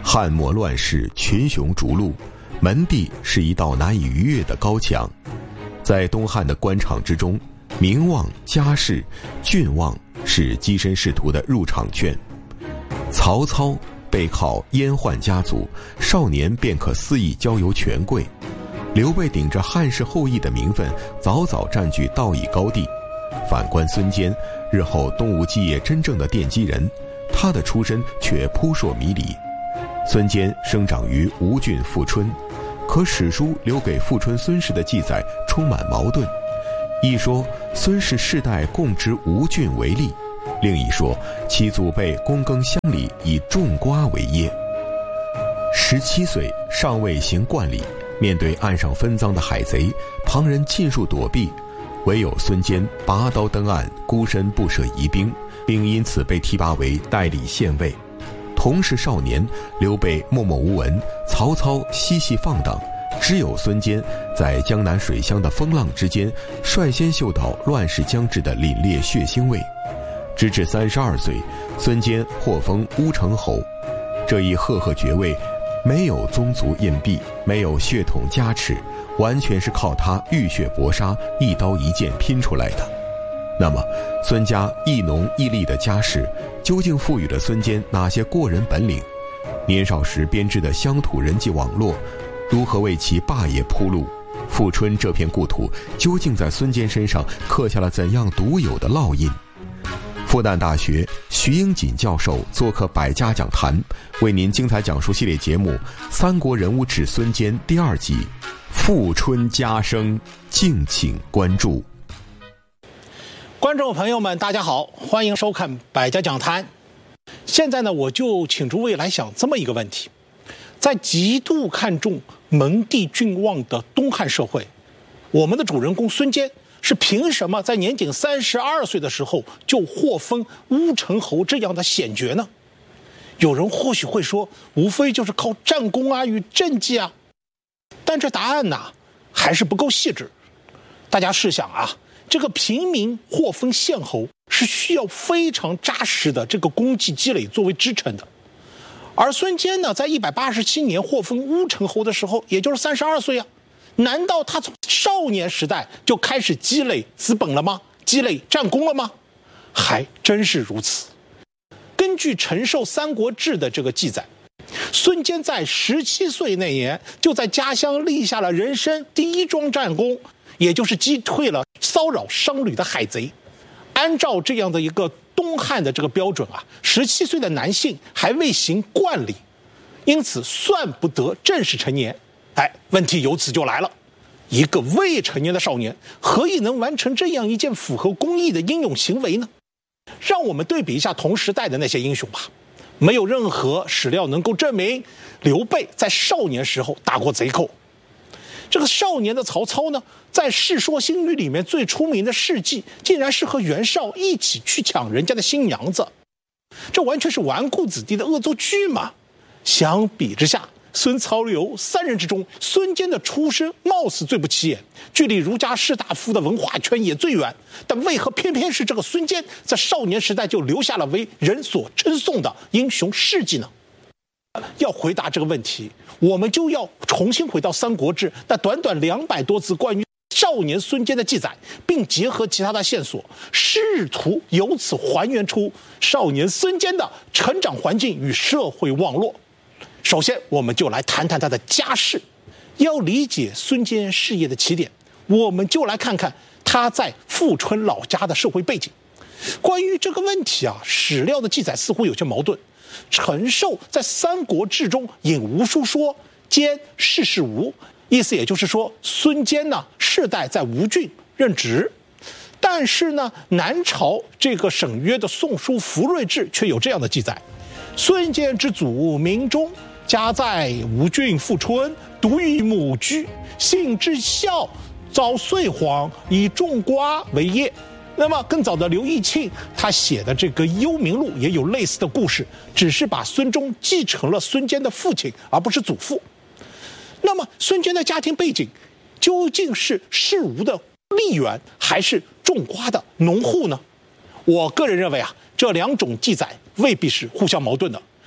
汉末乱世，群雄逐鹿，门第是一道难以逾越的高墙。在东汉的官场之中，名望、家世、郡望是跻身仕途的入场券。曹操背靠燕宦家族，少年便可肆意交游权贵。刘备顶着汉室后裔的名分，早早占据道义高地。反观孙坚，日后东吴基业真正的奠基人，他的出身却扑朔迷离。孙坚生长于吴郡富春，可史书留给富春孙氏的记载充满矛盾。一说孙氏世代共植吴郡为例，另一说其祖辈躬耕乡里，以种瓜为业。17岁尚未行冠礼，面对岸上分赃的海贼，旁人尽数躲避，唯有孙坚拔刀登岸，孤身不舍疑兵，并因此被提拔为代理县尉。同是少年，刘备默默无闻，曹操嬉戏放荡，只有孙坚在江南水乡的风浪之间，率先嗅到乱世将至的凛冽血腥味。直至32岁，孙坚获封乌程侯，这一赫赫爵位没有宗族印币，没有血统加持，完全是靠他浴血搏杀，一刀一剑拼出来的。那么孙家亦农亦利的家世究竟赋予了孙坚哪些过人本领？年少时编织的乡土人际网络如何为其霸业铺路？富春这片故土究竟在孙坚身上刻下了怎样独有的烙印？复旦大学徐英锦教授做客百家讲坛，为您精彩讲述系列节目《三国人物志孙坚》第2集《富春家声》，敬请关注。 观众朋友们大家好，欢迎收看百家讲坛。现在呢，我就请诸位来想这么一个问题：在极度看重门第郡望的东汉社会，我们的主人公孙坚是凭什么在年仅32岁的时候就获封乌程侯这样的显爵呢？有人或许会说，无非就是靠战功啊与政绩啊，但这答案呢，还是不够细致。大家试想啊，这个平民获封县侯是需要非常扎实的这个功绩积累作为支撑的，而孙坚呢，在187年获封乌程侯的时候，也就是32岁啊。难道他从少年时代就开始积累资本了吗？积累战功了吗？还真是如此。根据陈寿《三国志》的这个记载，孙坚在17岁那年就在家乡立下了人生第一桩战功，也就是击退了骚扰商旅的海贼。按照这样的一个东汉的这个标准啊，17岁的男性还未行冠礼，因此算不得正式成年。问题由此就来了，一个未成年的少年何以能完成这样一件符合公义的英勇行为呢？让我们对比一下同时代的那些英雄吧。没有任何史料能够证明刘备在少年时候打过贼寇。这个少年的曹操呢，在《世说新语》里面最出名的事迹，竟然是和袁绍一起去抢人家的新娘子，这完全是纨绔子弟的恶作剧嘛。相比之下，孙曹刘3人之中，孙坚的出身貌似最不起眼，距离儒家士大夫的文化圈也最远，但为何偏偏是这个孙坚在少年时代就留下了为人所称颂的英雄事迹呢？要回答这个问题，我们就要重新回到《三国志》那短短200多字关于少年孙坚的记载，并结合其他的线索，试图由此还原出少年孙坚的成长环境与社会网络。首先，我们就来谈谈他的家世。要理解孙坚事业的起点，我们就来看看他在富春老家的社会背景。关于这个问题啊，史料的记载似乎有些矛盾。陈寿在《三国志》中引吴书说坚世吴，意思也就是说孙坚呢世代在吴郡任职。但是呢，南朝这个省约的宋书《福瑞志》却有这样的记载：孙坚之祖名忠，家在吴郡富春，独与母居，性之孝，早岁荒，以种瓜为业。那么更早的刘义庆他写的这个《幽冥录》也有类似的故事，只是把孙忠继承了孙坚的父亲，而不是祖父。那么孙坚的家庭背景究竟是世吴的吏员，还是种瓜的农户呢？我个人认为啊，这2种记载未必是互相矛盾的。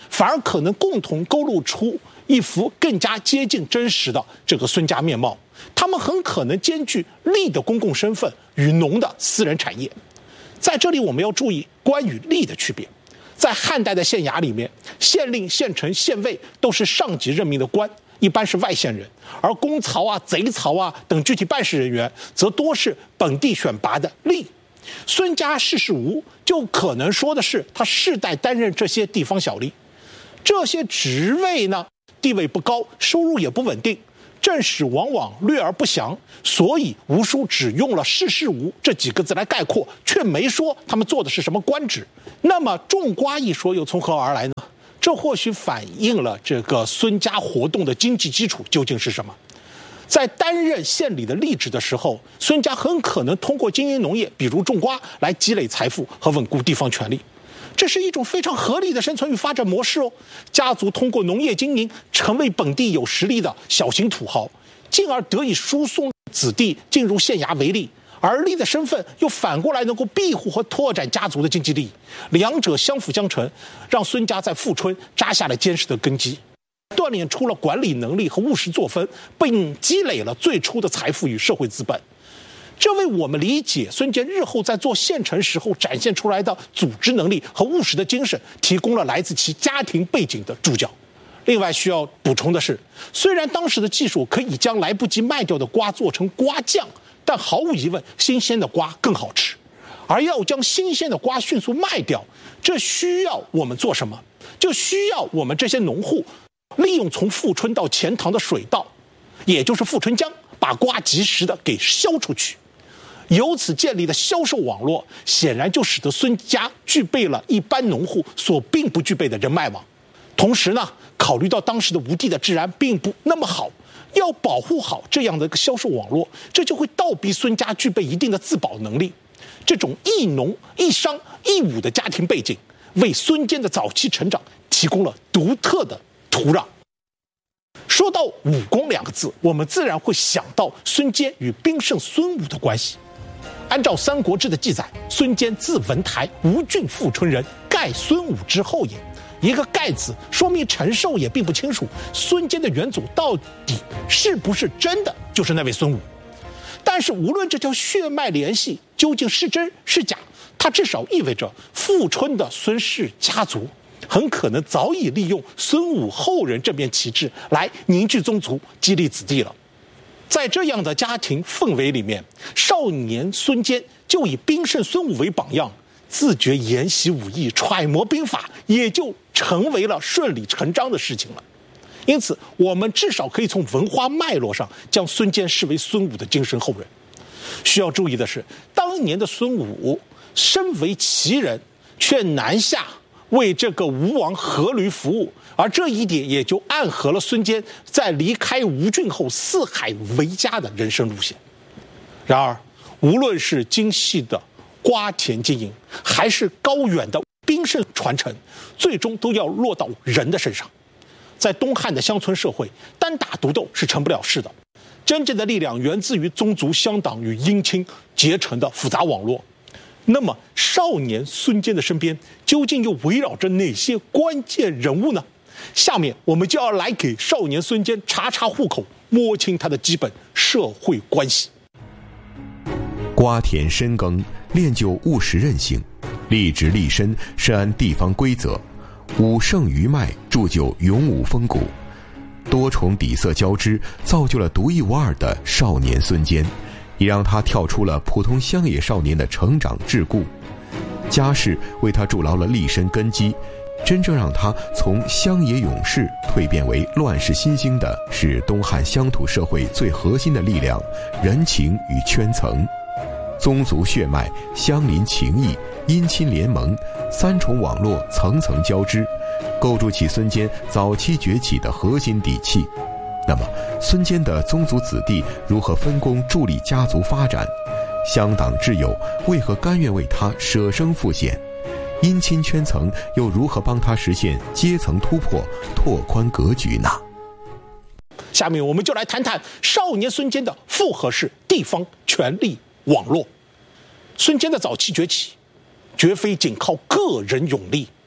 反而可能共同勾勒出一幅更加接近真实的这个孙家面貌。他们很可能兼具吏的公共身份与农的私人产业。在这里我们要注意官与吏的区别。在汉代的县衙里面，县令、县丞、县尉都是上级任命的官，一般是外县人，而公曹啊、贼曹啊等具体办事人员，则多是本地选拔的吏。孙家世事无，就可能说的是他世代担任这些地方小吏，这些职位呢，地位不高，收入也不稳定，正史往往略而不详，所以吴书只用了世事无这几个字来概括，却没说他们做的是什么官职。那么种瓜一说又从何而来呢？这或许反映了这个孙家活动的经济基础究竟是什么。在担任县里的吏职的时候，孙家很可能通过经营农业，比如种瓜，来积累财富和稳固地方权力。这是一种非常合理的生存与发展模式哦。家族通过农业经营，成为本地有实力的小型土豪，进而得以输送子弟进入县衙为吏。而吏的身份又反过来能够庇护和拓展家族的经济利益，两者相辅相成，让孙家在富春扎下了坚实的根基，锻炼出了管理能力和务实作风，并积累了最初的财富与社会资本。这为我们理解孙坚日后在做县丞时候展现出来的组织能力和务实的精神，提供了来自其家庭背景的注脚。另外需要补充的是，虽然当时的技术可以将来不及卖掉的瓜做成瓜酱，但毫无疑问，新鲜的瓜更好吃。而要将新鲜的瓜迅速卖掉，这需要我们做什么？就需要我们这些农户利用从富春到钱塘的水道，也就是富春江，把瓜及时的给销出去。由此建立的销售网络，显然就使得孙家具备了一般农户所并不具备的人脉网。同时呢，考虑到当时的吴地的治安并不那么好，要保护好这样的一个销售网络，这就会倒逼孙家具备一定的自保能力。这种一农一商一武的家庭背景，为孙坚的早期成长提供了独特的土壤。说到武功两个字，我们自然会想到孙坚与兵圣孙武的关系。按照《三国志》的记载，孙坚字文台，吴郡富春人，盖孙武之后也。一个盖字说明陈寿也并不清楚孙坚的元祖到底是不是真的就是那位孙武。但是无论这条血脉联系究竟是真是假，它至少意味着富春的孙氏家族很可能早已利用孙武后人这面旗帜来凝聚宗族，激励子弟了。在这样的家庭氛围里面，少年孙坚就以兵圣孙武为榜样，自觉研习武艺，揣摩兵法，也就成为了顺理成章的事情了。因此我们至少可以从文化脉络上将孙坚视为孙武的精神后人。需要注意的是，当年的孙武身为齐人，却南下为这个吴王阖闾服务，而这一点也就暗合了孙坚在离开吴郡后四海为家的人生路线。然而无论是精细的瓜田经营，还是高远的兵圣传承，最终都要落到人的身上。在东汉的乡村社会，单打独斗是成不了事的，真正的力量源自于宗族乡党与姻亲结成的复杂网络。那么少年孙坚的身边究竟又围绕着哪些关键人物呢？下面我们就要来给少年孙坚查查户口，摸清他的基本社会关系。 瓜田深耕，练就务实韧性；立职立身，深谙地方规则；武圣余脉，铸就勇武风骨。多重底色交织，造就了独一无二的少年孙坚，也让他跳出了普通乡野少年的成长桎梏。家世为他筑牢了立身根基，真正让他从乡野勇士蜕变为乱世新星的是东汉乡土社会最核心的力量——人情与圈层。宗族血脉、乡邻情谊、姻亲联盟，三重网络层层交织，构筑起孙坚早期崛起的核心底气。那么孙坚的宗族子弟如何分工助力家族发展？乡党挚友为何甘愿为他舍生赴险？姻亲圈层又如何帮他实现阶层突破，拓宽格局呢？ 下面我们就来谈谈少年孙坚的复合式地方权力网络。孙坚的早期崛起绝非仅靠个人勇力，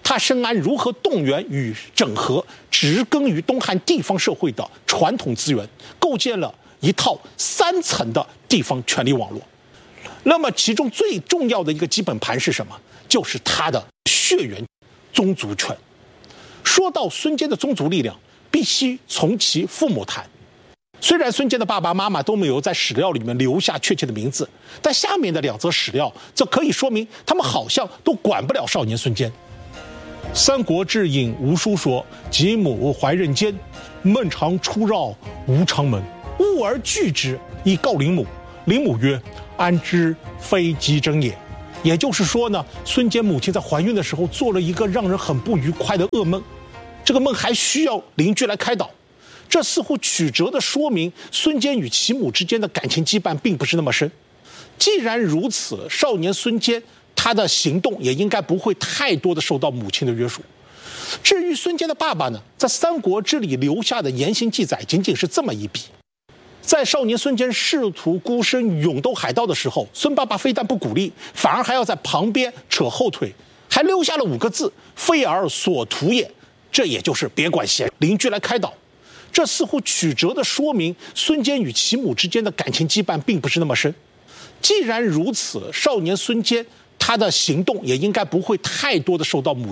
他深谙如何动员与整合植根于东汉地方社会的传统资源，构建了一套3层的地方权力网络。那么其中最重要的一个基本盘是什么？就是他的血缘宗族权。说到孙坚的宗族力量，必须从其父母谈。虽然孙坚的爸爸妈妈都没有在史料里面留下确切的名字，但下面的2则史料则可以说明他们好像都管不了少年孙坚。《三国志引吴书说：及母怀任间，孟尝出绕吴长门，误而拒之，以告灵母。灵母曰：安知非姬真也。也就是说呢，孙坚母亲在怀孕的时候做了一个让人很不愉快的噩梦，这个梦还需要邻居来开导。这似乎曲折地说明孙坚与其母之间的感情羁绊并不是那么深。既然如此，少年孙坚他的行动也应该不会太多的受到母亲的约束。至于孙坚的爸爸呢，在《三国志》里留下的言行记载仅仅是这么一笔。在少年孙坚试图孤身勇斗海盗的时候，孙爸爸非但不鼓励，反而还要在旁边扯后腿，还留下了5个字：非尔所图也。这也就是别管闲，邻居来开导。这似乎曲折地说明孙坚与其母之间的感情羁绊并不是那么深。既然如此，少年孙坚他的行动也应该不会太多的受到母